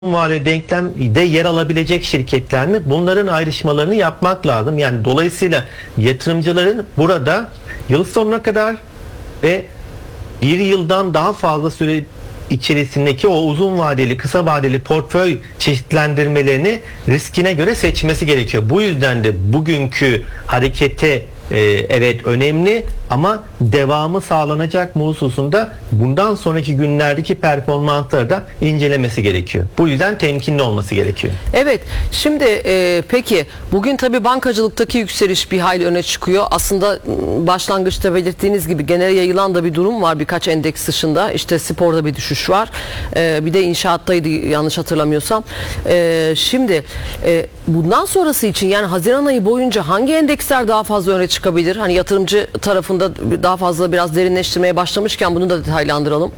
vadeli denklemde yer alabilecek şirketler mi? Bunların ayrışmalarını yapmak lazım. Yani dolayısıyla yatırımcıların burada yıl sonuna kadar ve bir yıldan daha fazla süre içerisindeki o uzun vadeli, kısa vadeli portföy çeşitlendirmelerini riskine göre seçmesi gerekiyor. Bu yüzden de bugünkü harekete evet önemli ama devamı sağlanacak mı hususunda bundan sonraki günlerdeki performansları da incelemesi gerekiyor. Bu yüzden temkinli olması gerekiyor. Evet, şimdi peki bugün tabii bankacılıktaki yükseliş bir hayli öne çıkıyor. Aslında başlangıçta belirttiğiniz gibi genel yayılan da bir durum var birkaç endeks dışında. İşte sporda bir düşüş var. Bir de inşaattaydı yanlış hatırlamıyorsam. Şimdi bundan sonrası için yani Haziran ayı boyunca hangi endeksler daha fazla öne çıkabilir? Hani yatırımcı tarafında daha fazla biraz derinleştirmeye başlamışken bunu da detaylandıralım.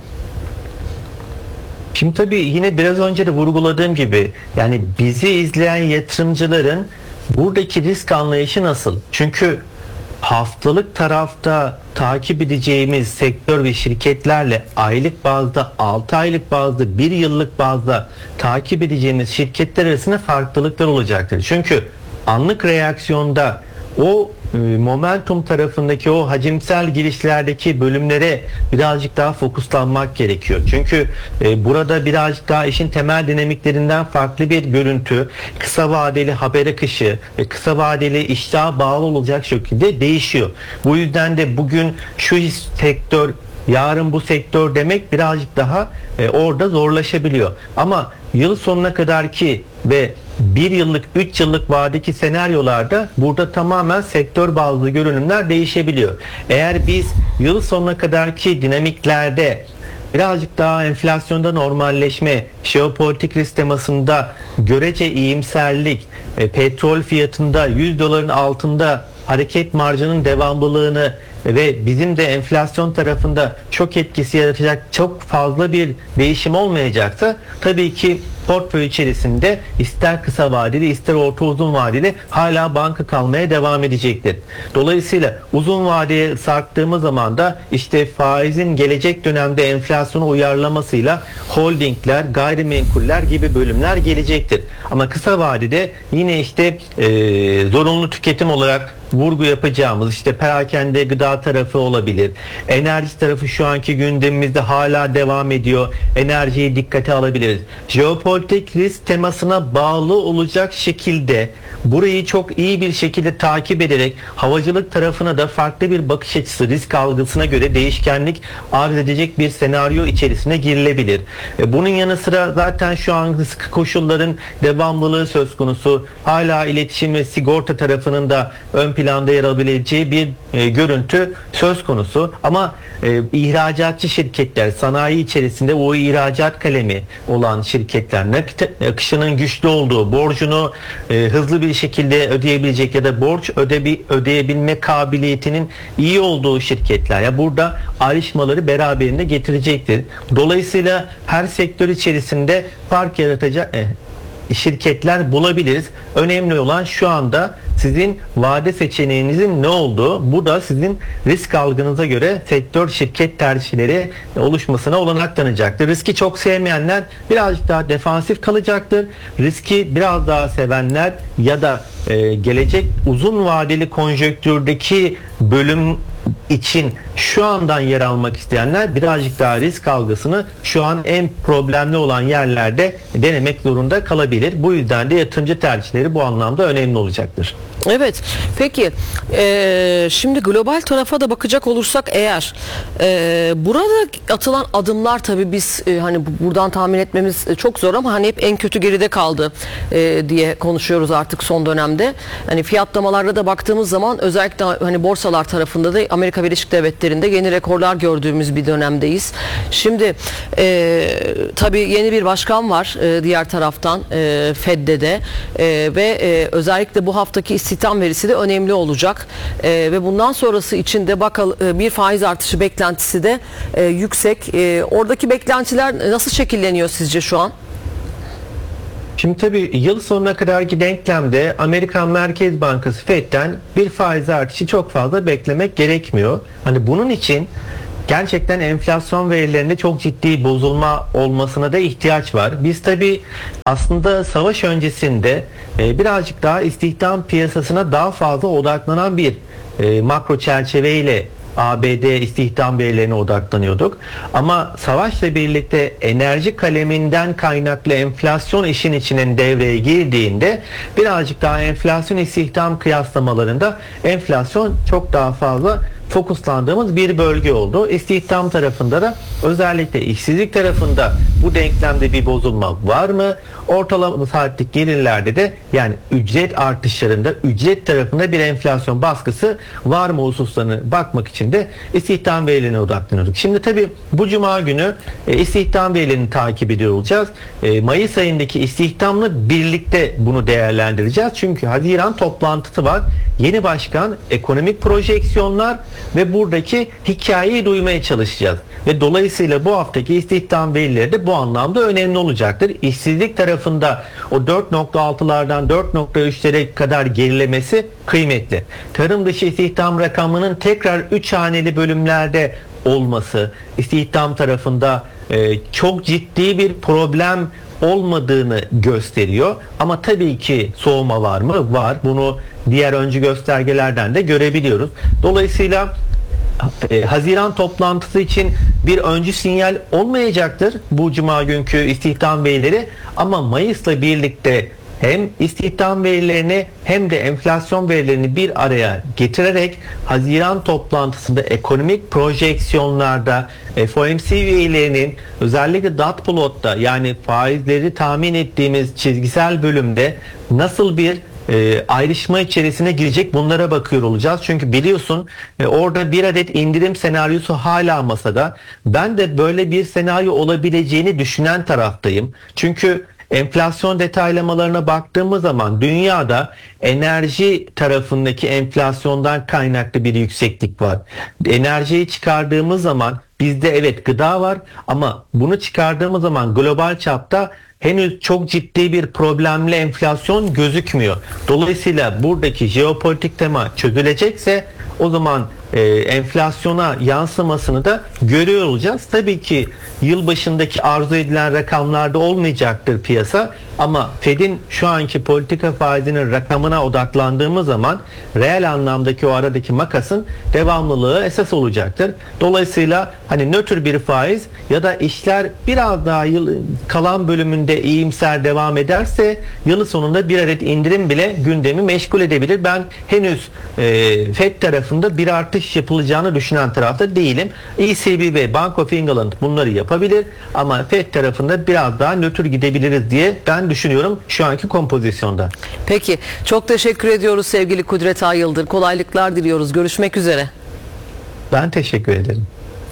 Şimdi tabii yine biraz önce de vurguladığım gibi yani bizi izleyen yatırımcıların buradaki risk anlayışı nasıl? Çünkü haftalık tarafta takip edeceğimiz sektör ve şirketlerle aylık bazda, 6 aylık bazda, 1 yıllık bazda takip edeceğimiz şirketler arasında farklılıklar olacaktır. Çünkü anlık reaksiyonda o momentum tarafındaki o hacimsel girişlerdeki bölümlere birazcık daha fokuslanmak gerekiyor. Çünkü burada birazcık daha işin temel dinamiklerinden farklı bir görüntü, kısa vadeli haber akışı ve kısa vadeli iştaha bağlı olacak şekilde değişiyor. Bu yüzden de bugün şu sektör, yarın bu sektör demek birazcık daha orada zorlaşabiliyor. Ama yıl sonuna kadarki ve 1 yıllık, 3 yıllık vadedeki senaryolarda burada tamamen sektör bazlı görünümler değişebiliyor. Eğer biz yıl sonuna kadarki dinamiklerde birazcık daha enflasyonda normalleşme, jeopolitik risk temasında görece iyimserlik, petrol fiyatında 100 doların altında hareket marjının devamlılığını ve bizim de enflasyon tarafında çok etkisi yaratacak çok fazla bir değişim olmayacaksa tabii ki portföy içerisinde ister kısa vadeli ister orta uzun vadeli hala banka kalmaya devam edecektir. Dolayısıyla uzun vadeye sarktığımız zaman da işte faizin gelecek dönemde enflasyonu uyarlamasıyla holdingler, gayrimenkuller gibi bölümler gelecektir. Ama kısa vadede yine işte zorunlu tüketim olarak vurgu yapacağımız işte perakende gıda tarafı olabilir. Enerji tarafı şu anki gündemimizde hala devam ediyor. Enerjiyi dikkate alabiliriz. Jeopolitik risk temasına bağlı olacak şekilde burayı çok iyi bir şekilde takip ederek havacılık tarafına da farklı bir bakış açısı, risk algısına göre değişkenlik arz edecek bir senaryo içerisine girilebilir. Bunun yanı sıra zaten şu an sıkı koşulların devamlılığı söz konusu. Hala iletişim ve sigorta tarafının da ön planda yer alabileceği bir görüntü söz konusu. Ama ihracatçı şirketler, sanayi içerisinde o ihracat kalemi olan şirketler, nakit akışının güçlü olduğu, borcunu hızlı bir şekilde ödeyebilecek ya da borç ödeyebilme kabiliyetinin iyi olduğu şirketler ya burada ayrışmaları beraberinde getirecektir. Dolayısıyla her sektör içerisinde fark yaratacak şirketler bulabiliriz. Önemli olan şu anda sizin vade seçeneğinizin ne olduğu. Bu da sizin risk algınıza göre sektör şirket tercihleri oluşmasına olanak tanıyacaktır. Riski çok sevmeyenler birazcık daha defansif kalacaktır. Riski biraz daha sevenler ya da gelecek uzun vadeli konjonktürdeki bölüm için şu andan yer almak isteyenler birazcık daha risk algısını şu an en problemli olan yerlerde denemek zorunda kalabilir. Bu yüzden de yatırımcı tercihleri bu anlamda önemli olacaktır. Evet. Peki şimdi global tarafa da bakacak olursak eğer burada atılan adımlar tabii biz hani buradan tahmin etmemiz çok zor ama hani hep en kötü geride kaldı diye konuşuyoruz artık son dönemde. Hani fiyatlamalarda da baktığımız zaman özellikle hani borsalar tarafında da Amerika Birleşik Devletleri'nde yeni rekorlar gördüğümüz bir dönemdeyiz. Şimdi tabii yeni bir başkan var diğer taraftan Fed'de de ve özellikle bu haftaki istihdam verisi de önemli olacak ve bundan sonrası için de bakalım bir faiz artışı beklentisi de yüksek. Oradaki beklentiler nasıl şekilleniyor sizce şu an? Şimdi tabii yıl sonuna kadarki denklemde Amerikan Merkez Bankası Fed'den bir faiz artışı çok fazla beklemek gerekmiyor. Hani bunun için gerçekten enflasyon verilerinde çok ciddi bozulma olmasına da ihtiyaç var. Biz tabii aslında savaş öncesinde birazcık daha istihdam piyasasına daha fazla odaklanan bir makro çerçeveyle ABD istihdam verilerine odaklanıyorduk. Ama savaşla birlikte enerji kaleminden kaynaklı enflasyon işin içine devreye girdiğinde birazcık daha enflasyon istihdam kıyaslamalarında enflasyon çok daha fazla fokuslandığımız bir bölge oldu. İstihdam tarafında da özellikle işsizlik tarafında bu denklemde bir bozulma var mı? Ortalama saatlik gelirlerde de yani ücret artışlarında ücret tarafında bir enflasyon baskısı var mı hususlarına bakmak için de istihdam verilerine odaklanıyorduk. Şimdi tabii bu cuma günü istihdam verilerini takip ediyor olacağız. Mayıs ayındaki istihdamla birlikte bunu değerlendireceğiz. Çünkü Haziran toplantısı var. Yeni başkan, ekonomik projeksiyonlar ve buradaki hikayeyi duymaya çalışacağız. Ve dolayısıyla bu haftaki istihdam verileri de bu anlamda önemli olacaktır. İşsizlik tarafında o 4.6'lardan 4.3'lere kadar gerilemesi kıymetli. Tarım dışı istihdam rakamının tekrar 3 haneli bölümlerde olması, istihdam tarafında çok ciddi bir problem olmadığını gösteriyor. Ama tabii ki soğuma var mı? Var. Bunu diğer öncü göstergelerden de görebiliyoruz. Dolayısıyla Haziran toplantısı için bir öncü sinyal olmayacaktır bu cuma günkü istihdam verileri, ama Mayıs'la birlikte hem istihdam verilerini hem de enflasyon verilerini bir araya getirerek Haziran toplantısında ekonomik projeksiyonlarda FOMC üyelerinin özellikle dot plot'ta yani faizleri tahmin ettiğimiz çizgisel bölümde nasıl bir ayrışma içerisine girecek, bunlara bakıyor olacağız. Çünkü biliyorsun orada bir adet indirim senaryosu hala masada. Ben de böyle bir senaryo olabileceğini düşünen taraftayım. Çünkü enflasyon detaylamalarına baktığımız zaman dünyada enerji tarafındaki enflasyondan kaynaklı bir yükseklik var. Enerjiyi çıkardığımız zaman bizde evet gıda var, ama bunu çıkardığımız zaman global çapta henüz çok ciddi bir problemli enflasyon gözükmüyor. Dolayısıyla buradaki jeopolitik tema çözülecekse o zaman enflasyona yansımasını da görüyor olacağız. Tabii ki yılbaşındaki arzu edilen rakamlarda olmayacaktır piyasa, ama Fed'in şu anki politika faizinin rakamına odaklandığımız zaman reel anlamdaki o aradaki makasın devamlılığı esas olacaktır. Dolayısıyla hani nötr bir faiz ya da işler biraz daha yıl kalan bölümünde iyimser devam ederse yılı sonunda bir adet indirim bile gündemi meşgul edebilir. Ben henüz Fed tarafında bir artış yapılacağını düşünen tarafta değilim. ECB ve Bank of England bunları yapabilir, ama Fed tarafında biraz daha nötr gidebiliriz diye ben düşünüyorum şu anki kompozisyonda. Peki, çok teşekkür ediyoruz sevgili Kudret Ayıldır. Kolaylıklar diliyoruz. Görüşmek üzere. Ben teşekkür ederim.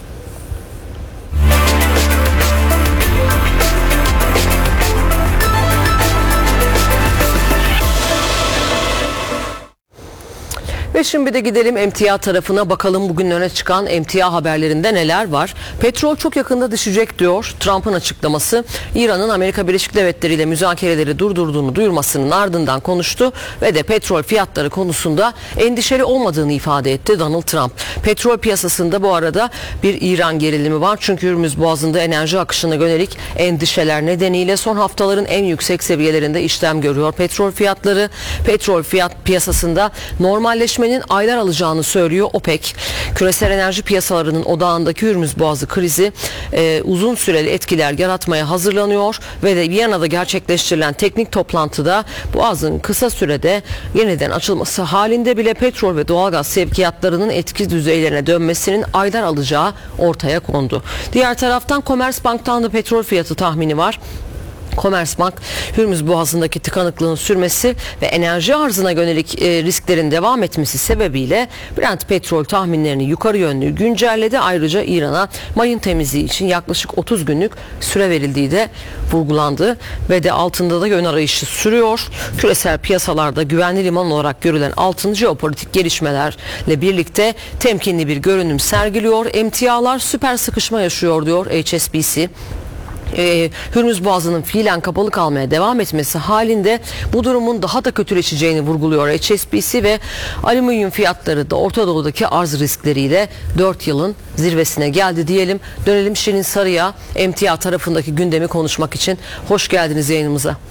Ve şimdi de gidelim emtia tarafına, bakalım bugün öne çıkan emtia haberlerinde neler var. Petrol çok yakında düşecek diyor Trump'ın açıklaması. İran'ın Amerika Birleşik Devletleri ile müzakereleri durdurduğunu duyurmasının ardından konuştu ve de petrol fiyatları konusunda endişeli olmadığını ifade etti Donald Trump. Petrol piyasasında bu arada bir İran gerilimi var. Çünkü Hürmüz Boğazı'nda enerji akışına yönelik endişeler nedeniyle son haftaların en yüksek seviyelerinde işlem görüyor petrol fiyatları. Petrol fiyat piyasasında normalleşmenin aylar alacağını söylüyor OPEC. Küresel enerji piyasalarının odağındaki Hürmüz Boğazı krizi uzun süreli etkiler yaratmaya hazırlanıyor ve de Viyana'da gerçekleştirilen teknik toplantıda Boğaz'ın kısa sürede yeniden açılması halinde bile petrol ve doğalgaz sevkiyatlarının etki düzeylerine dönmesinin aylar alacağı ortaya kondu. Diğer taraftan Commerzbank'tan da petrol fiyatı tahmini var. Commerzbank, Hürmüz Boğazı'ndaki tıkanıklığın sürmesi ve enerji arzına yönelik risklerin devam etmesi sebebiyle Brent petrol tahminlerini yukarı yönlü güncelledi. Ayrıca İran'a mayın temizliği için yaklaşık 30 günlük süre verildiği de vurgulandı ve de altında da yön arayışı sürüyor. Küresel piyasalarda güvenli liman olarak görülen altın jeopolitik gelişmelerle birlikte temkinli bir görünüm sergiliyor. Emtialar süper sıkışma yaşıyor diyor HSBC. Hürmüz Boğazı'nın fiilen kapalı kalmaya devam etmesi halinde bu durumun daha da kötüleşeceğini vurguluyor HSBC ve alüminyum fiyatları da Orta Doğu'daki arz riskleriyle 4 yılın zirvesine geldi diyelim. Dönelim Şirin Sarı'ya, emtia tarafındaki gündemi konuşmak için. Hoş geldiniz yayınımıza.